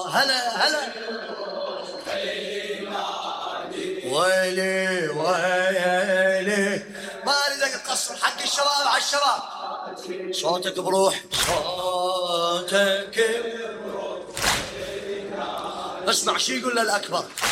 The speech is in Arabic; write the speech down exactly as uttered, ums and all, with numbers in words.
هلا هلا. ويلي ويلي ما اريدك تقصر حق الشباب على الشباب. صوتك بروح، صوتك. اسمع شي يقول للأكبر.